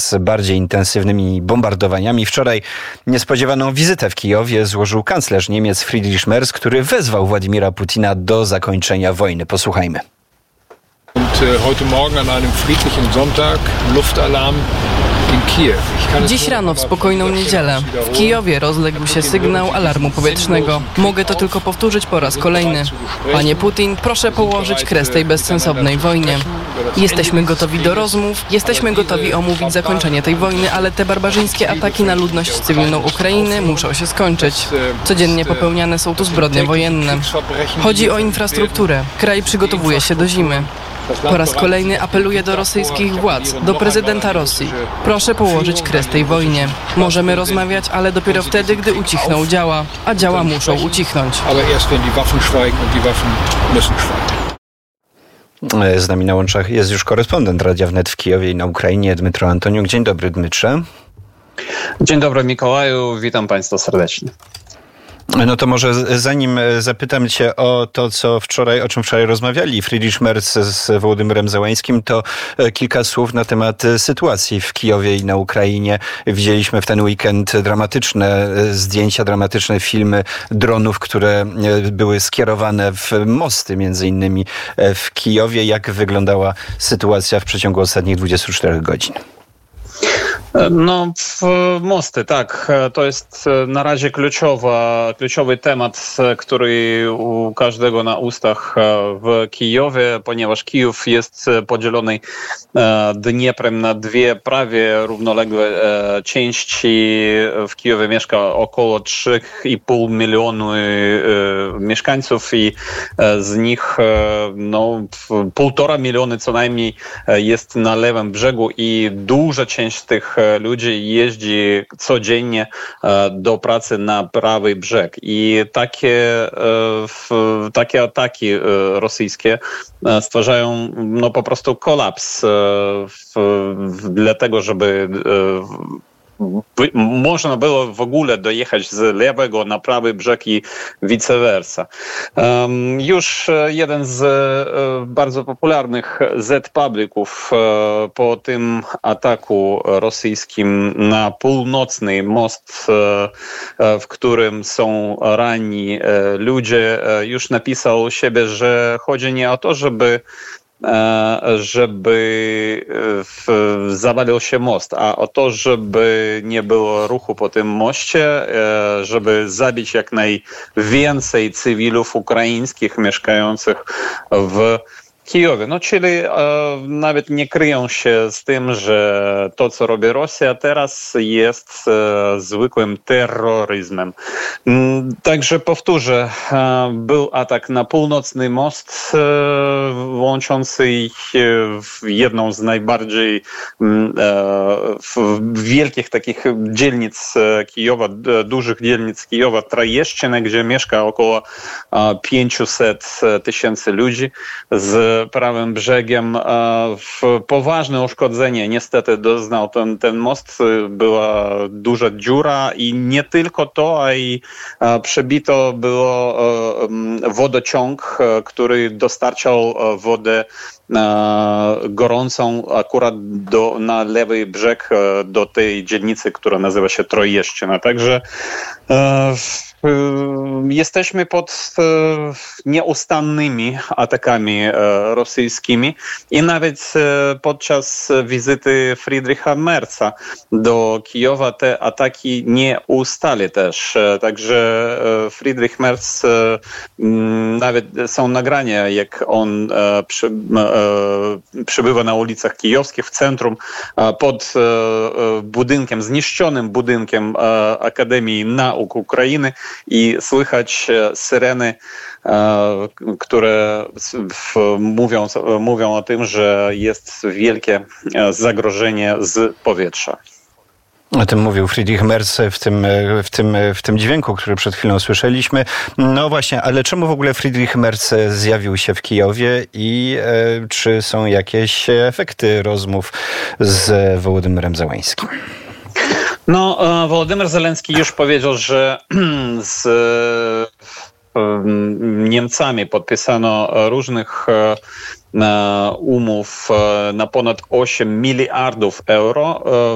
coraz bardziej intensywnymi bombardowaniami. Wczoraj niespodziewaną wizytę w Kijowie złożył kanclerz Niemiec Friedrich Merz, który wezwał Władimira Putina do zakończenia wojny. Posłuchajmy. Heute Morgen an einem friedlichen Sonntag Luftalarm in Kiew. Dziś rano w spokojną niedzielę w Kijowie rozległ się sygnał alarmu powietrznego. Mogę to tylko powtórzyć po raz kolejny. Panie Putin, proszę położyć kres tej bezsensownej wojnie. Jesteśmy gotowi do rozmów, jesteśmy gotowi omówić zakończenie tej wojny, ale te barbarzyńskie ataki na ludność cywilną Ukrainy muszą się skończyć. Codziennie popełniane są tu zbrodnie wojenne. Chodzi o infrastrukturę. Kraj przygotowuje się do zimy. Po raz kolejny apeluję do rosyjskich władz, do prezydenta Rosji. Proszę położyć kres tej wojnie. Możemy rozmawiać, ale dopiero wtedy, gdy ucichną działa, a działa muszą ucichnąć. Z nami na łączach jest już korespondent Radia Wnet w Kijowie i na Ukrainie, Dmytro Antoniuk. Dzień dobry, Dmytrze. Dzień dobry, Mikołaju. Witam Państwa serdecznie. No to może zanim zapytam Cię o to, o czym wczoraj rozmawiali Friedrich Merz z Wołodymyrem Zełańskim, to kilka słów na temat sytuacji w Kijowie i na Ukrainie. Widzieliśmy w ten weekend dramatyczne zdjęcia, dramatyczne filmy dronów, które były skierowane w mosty, między innymi w Kijowie. Jak wyglądała sytuacja w przeciągu ostatnich 24 godzin? No, mosty, tak. To jest na razie kluczowy temat, który u każdego na ustach w Kijowie, ponieważ Kijów jest podzielony Dnieprem na dwie prawie równoległe części. W Kijowie mieszka około 3,5 milionu mieszkańców i z nich 1,5 miliona co najmniej jest na lewym brzegu i duża część tych ludzi jeździ codziennie do pracy na prawy brzeg. I takie ataki rosyjskie stwarzają po prostu kolaps dlatego, żeby można było w ogóle dojechać z lewego na prawy brzeg i vice versa. Już jeden z bardzo popularnych Z-publików po tym ataku rosyjskim na północny most, w którym są ranni ludzie, już napisał u siebie, że chodzi nie o to, żeby zawalił się most, a o to, żeby nie było ruchu po tym moście, żeby zabić jak najwięcej cywilów ukraińskich mieszkających w Kijowie. Czyli nawet nie kryją się z tym, że to, co robi Rosja teraz, jest zwykłym terroryzmem. Także powtórzę, był atak na północny most łączący jedną z najbardziej wielkich takich dzielnic Kijowa, dużych dzielnic Kijowa, Trojeszczynę, gdzie mieszka około 500 tysięcy ludzi. Z prawym brzegiem poważne uszkodzenie niestety doznał ten most. Była duża dziura i nie tylko to, a i przebito było wodociąg, który dostarczał wodę gorącą akurat na lewy brzeg do tej dzielnicy, która nazywa się Trojeszczyna. Także jesteśmy pod nieustannymi atakami rosyjskimi i nawet podczas wizyty Friedricha Merza do Kijowa te ataki nie ustali też. Także Friedrich Merz, nawet są nagrania, jak on przybywa na ulicach kijowskich w centrum pod budynkiem, zniszczonym budynkiem Akademii Nauk Ukrainy i słychać syreny, które mówią o tym, że jest wielkie zagrożenie z powietrza. O tym mówił Friedrich Merz w tym dźwięku, który przed chwilą słyszeliśmy. No właśnie, ale czemu w ogóle Friedrich Merz zjawił się w Kijowie i czy są jakieś efekty rozmów z Wołodymyrem Zełańskim? Wołodymyr Zełenski już powiedział, że z Niemcami podpisano różnych umów na ponad 8 miliardów euro